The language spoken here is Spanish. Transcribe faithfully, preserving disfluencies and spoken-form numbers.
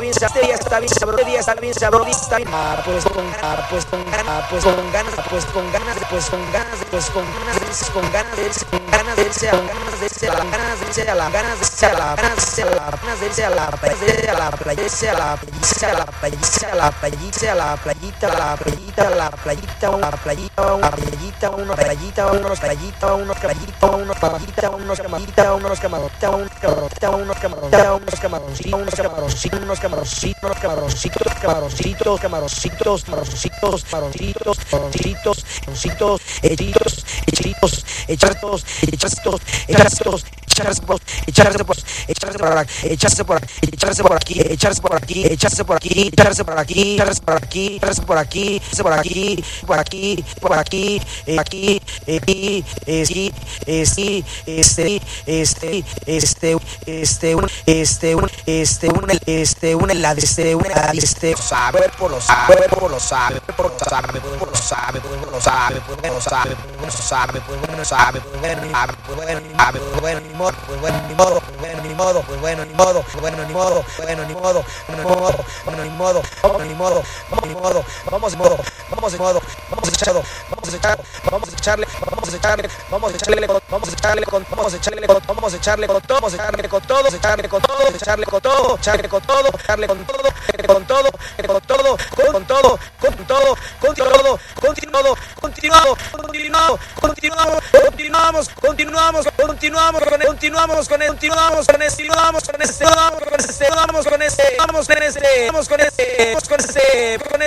bien, este día está bien sabroso, este día está bien sabroso, está bien, ah, pues con ganas, pues con ganas, pues con ganas, pues con ganas, pues con ganas, pues con ganas, con ganas de irse, con ganas de irse, con ganas de irse, con ganas de irse, a las ganas de irse, a las ganas de irse, a las ganas de irse, a la playa, a la playa, a la playa, a la playa, a la playita, a la playita, a la playita, a la playita, una playita, una playita, una playita, unos playita, unos playita, unos playita, unos camarita, unos camarota, unos camarota, unos camarota, unos camaroncitos, unos camaroncitos, unos camaroncitos, unos camaroncitos, camaroncitos, camaroncitos, camaroncitos, camaroncitos, camaroncitos, camaroncitos, hechitos, hechitos, hechazos, hechazos, hechazos, echarse por, echarse por, echarse por aquí, echarse por aquí, echarse por aquí, echarse por aquí, echarse por aquí, echarse por aquí, echarse por aquí, echarse por aquí, echarse por aquí, por aquí, por aquí, aquí, aquí, sí, sí, este, este, este, este, un, este, un, este, un, este, un, la, este, un, este, sabe por lo sabe, por lo sabe, por lo sabe, por lo sabe, por lo sabe, por lo sabe, por lo sabe, por lo sabe, por lo sabe, por lo sabe, por bueno, ni modo, pues bueno, ni modo, pues bueno, ni modo, pues bueno, ni modo, pues bueno, ni modo, bueno, ni modo, bueno, ni modo, bueno, ni modo, vamos ni modo, vamos ni modo, vamos de modo, vamos de modo, vamos echado, vamos a echar, vamos a echarle, vamos a echarle, vamos a echarle, vamos a echarle con, vamos a echarle con, vamos a echarle con todo, vamos a echarle con todo, echarle con todo, echarle con todo, echarle con todo, echarle con todo, con todo, con todo, con todo, con todo, con todo, continuado, continuado, continuado, continuamos, continuamos, continuamos, continuamos con él, continuamos con él, continuamos con ese, continuamos con ese, vamos con ese, vamos con ese, vamos con ese, vamos con ese, vamos con ese, con